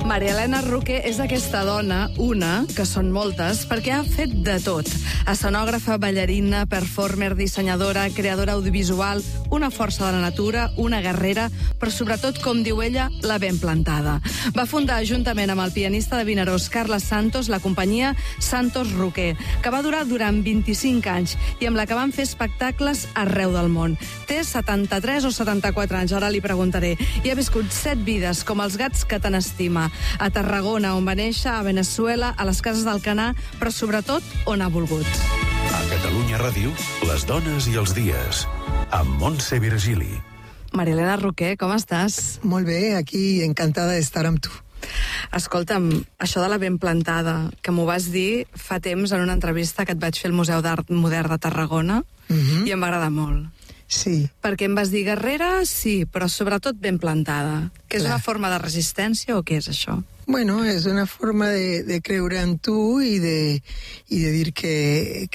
Maria Elena Roqué és aquesta dona, una, que són moltes, perquè ha fet de tot. Escenògrafa, ballarina, performer, dissenyadora, creadora audiovisual, una força de la natura, una guerrera, però sobretot, com diu ella, la ben plantada. Va fundar, juntament amb el pianista de Vinaròs, Carles Santos, la companyia Santos Roqué, que va durar durant 25 anys i amb la que van fer espectacles arreu del món. Té 73 o 74 anys, ara li preguntaré, i ha viscut 7 vides, com els gats que te n'estima. A Tarragona, on va néixer, a Veneçuela, a les cases d'Alcanar, però sobretot on ha volgut. A Catalunya Ràdio, les dones i els dies, amb Montse Virgili. Maria Elena Roqué, com estàs? Molt bé, aquí encantada d'estar amb tu. Escolta'm, això de la ben plantada, que m'ho vas dir fa temps en una entrevista que et vaig fer al Museu d'Art Modern de Tarragona, i em va agradar molt. Sí. Perquè em vas dir guerrera, sí, però sobretot ben plantada. Que és una forma de resistència o què és això? Bueno, es una forma de creer en tú y de decir que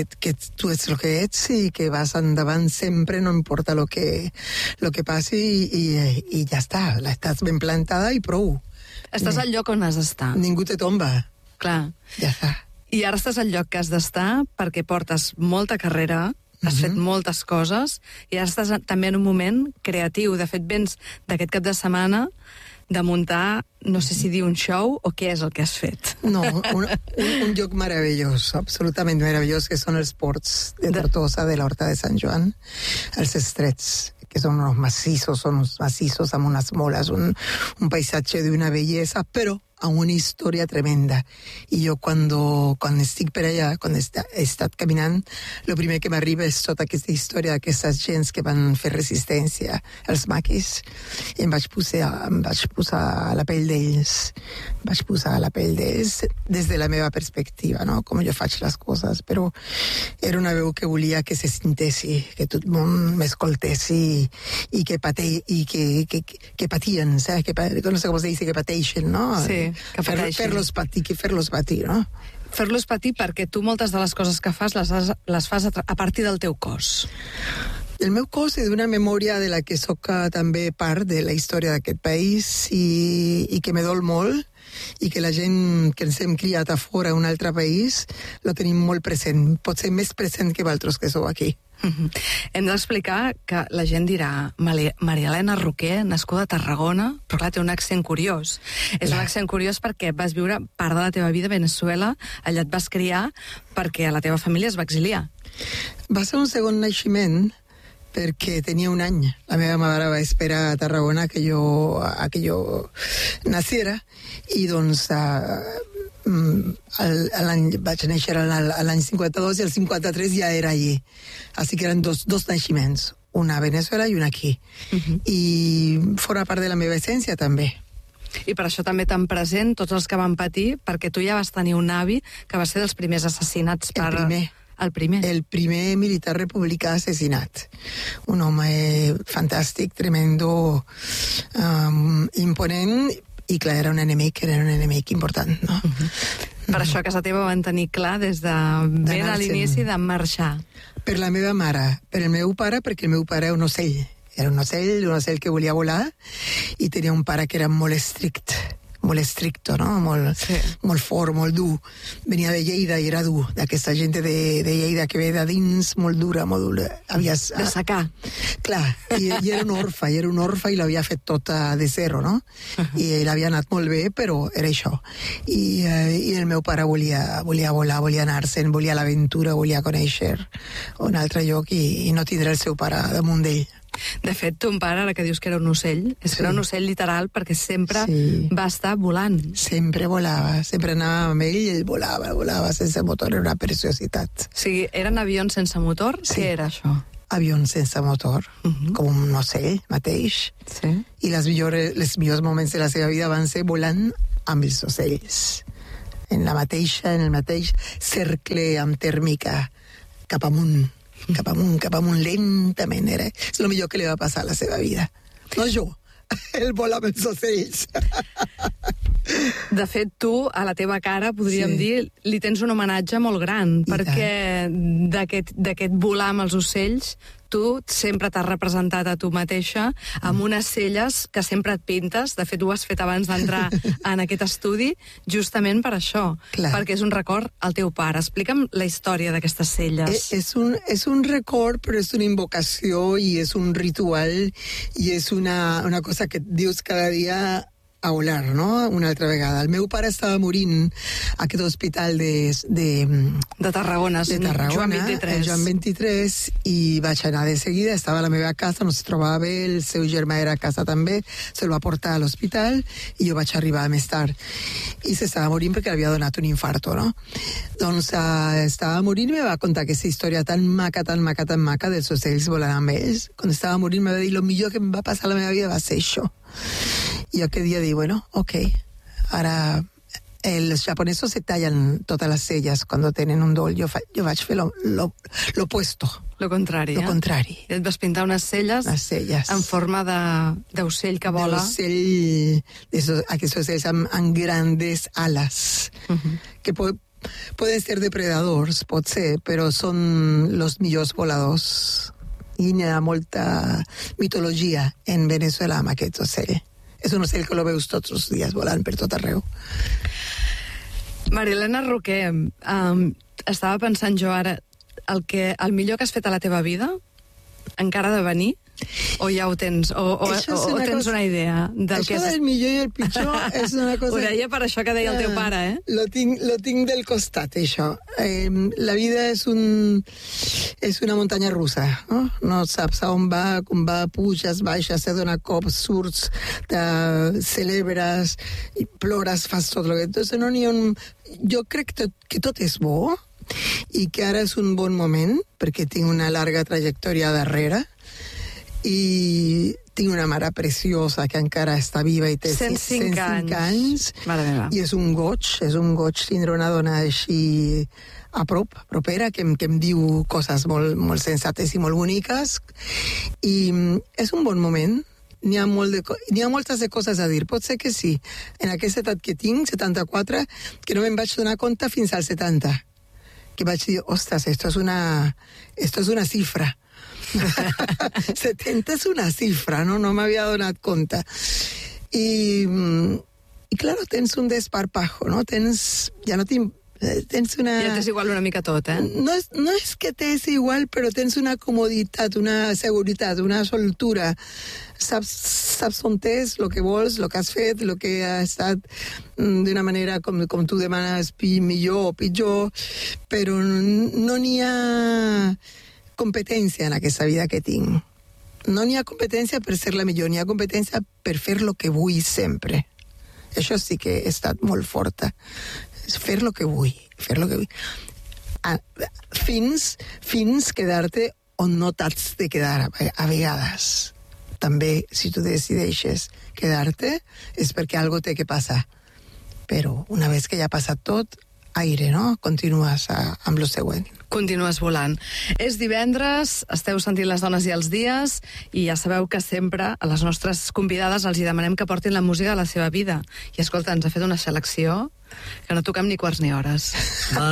tú eres lo que ets y que vas endavant sempre, no importa lo que passi i ja està, estàs ben plantada i prou. Estàs al lloc on has d'estar. Ningú te tomba. Clar. Ja està. I ara estàs al lloc que has d'estar perquè portes molta carrera, has fet moltes coses i ara estàs també en un moment creatiu. De fet, vens d'aquest cap de setmana de muntar, no sé si dir un show o què és el que has fet. No, un lloc meravellós, absolutament meravellós, que són els ports de Tortosa, de l'Horta de Sant Joan, els estrets, que són uns massissos amb unes moles, un paisatge d'una bellesa, però amb una història tremenda. I jo, quan estic per allà, quan he estat caminant, el primer que m'arriba és tota aquesta història d'aquestes gens que van fer resistència, els maquis, i em vaig posar a la pell d'ells. Em vaig posar a la pell d'ells des de la meva perspectiva, no? Com jo faig les coses, però era una veu que volia que se sintessi, que tot el món m'escoltés i que patien, saps? No sé com se dice, que pateixen, no? Sí. Fer-los patir, no? Fer-los patir perquè tu moltes de les coses que fas les fas a partir del teu cos. El meu cos és d'una memòria de la que soc també part de la història d'aquest país i que me dol molt i que la gent que ens hem criat a fora, a un altre país, lo tenim molt present, potser més present que vosaltres que sou aquí. Hem d'explicar que la gent dirà Maria Elena Roqué, nascuda a Tarragona, però clar, té un accent curiós. És un accent curiós perquè vas viure part de la teva vida a Veneçuela, allà et vas criar perquè la teva família es va exiliar. Va ser un segon naixement perquè tenia un any. La meva mare va esperar a Tarragona que jo naciera i doncs vaig néixer l'any 52 i el 53 ja era allí. Així que eren dos naixements, una a Veneçuela i una aquí. I forma part de la meva essència també. I per això també tan present tots els que van patir, perquè tu ja vas tenir un avi que va ser dels primers assassinats per... El primer militar republicà assassinat. Un home fantàstic, tremendo, imponent, i clar, era un enemic important, no? Per això a casa teva van tenir clar des de ben a l'inici de marxar. Per la meva mare, per el meu pare, perquè el meu pare era un ocell. Era un ocell que volia volar, i tenia un pare que era molt estricto, no? Molt fort, molt dur. Venia de Lleida i era dur, d'aquesta gent de Lleida que ve de dins, molt dura. De sacar. Clar, i era un orfe i l'havia fet tot de zero, no? I l'havia anat molt bé, però era això. I el meu pare volia volar, volia anar-se'n, volia l'aventura, volia conèixer un altre lloc i no tindre el seu pare damunt d'ell. De fet, ton pare, ara que dius que era un ocell, és que era un ocell literal perquè sempre va estar volant. Sempre volava, sempre anava amb ell i ell volava sense motor, era una preciositat. O sigui, eren avions sense motor? Sí. Què era això? Avions sense motor, com un ocell mateix. Sí. I els millors moments de la seva vida van ser volant amb els ocells. En el mateix cercle amb tèrmica cap amunt, lentament. És el millor que li va passar a la seva vida. No jo, ell vola amb els ocells. De fet, tu, a la teva cara, podríem dir, li tens un homenatge molt gran, perquè d'aquest volar amb els ocells, tu sempre t'has representat a tu mateixa amb unes celles que sempre et pintes. De fet, ho has fet abans d'entrar en aquest estudi, justament per això, perquè és un record al teu pare. Explica'm la història d'aquestes celles. És un record, però és una invocació i és un ritual i és una cosa que dius cada dia a olar, no? Una altra vegada. El meu pare estava morint a aquest hospital de Tarragona, Joan 23. Joan 23, i vaig anar de seguida, estava a la meva casa, no es trobava bé, el seu germà era a casa també, se'l va portar a l'hospital i jo vaig arribar més tard. I s'estava morint perquè havia donat un infarto, no? Doncs estava morint i me va contar aquesta història tan maca dels ocells volant amb ells. Quan estava morint me va dir, lo millor que em va passar a la meva vida va ser això. I aquell dia dic, bueno, ok, ara els japonesos se tallen totes les celles quan tenen un dol. Jo vaig fer l'opuesto. Lo contrari, Lo contrari. Et vas pintar unes celles en forma d'ocell que vola. D'ocell, aquests ocells amb grandes alas, que poden ser depredadors, pot ser, però són els millors voladors. I hi ha molta mitologia en Venezuela amb aquest ocell. És un ocell que lo veus tots els dies volant per tot arreu. Marilena Roquer, estava pensant jo ara, el millor que has fet a la teva vida encara ha de venir? O ja ho tens? O tens una idea? Això del millor i el pitjor és una cosa... Ho deia per això que deia el teu pare, eh? Lo tinc del costat, això. La vida és una muntanya russa, no? No saps on va, com va, puges, baixes, se dona cops, surts, celebres, i plores, fas tot el que... Entonces, no n'hi ha un... Jo crec que tot és bo i que ara és un bon moment perquè tinc una llarga trajectòria darrere i tinc una mare preciosa que encara està viva i té 105 anys. I és un goig tindre una dona així propera, que em diu coses molt sensates i molt boniques, i és un bon moment. N'hi ha moltes de coses a dir. Pot ser que sí. En aquesta edat que tinc, 74, que no me'n vaig donar compte fins als 70. Que vaig dir, ostres, esto es una cifra. 70 és una cifra, no m'havia donat compte. I claro, tens un desparpajo, no? Tens una... Ja t'és igual una mica tot, eh? No és que t'és igual, però tens una comoditat, una seguretat, una soltura. Saps on és, el que vols, el que has fet, el que ha estat d'una manera com tu demanes, millor o pitjor, però no n'hi ha competència en aquesta vida que tinc. No n'hi ha competència per ser la millor, n'hi ha competència per fer el que vull sempre. Això sí que he estat molt forta. Fer el que vull, fins quedar-te on no t'has de quedar a vegades. També, si tu decideixes quedar-te, és perquè algo té que passar. Però una vegada que ja ha passat tot, aire, no? Continues amb lo següent. Continues volant. És divendres, esteu sentint Les dones i els dies, i ja sabeu que sempre a les nostres convidades els hi demanem que portin la música de la seva vida. I escolta, ens ha fet una selecció que no toquem ni quarts ni hores.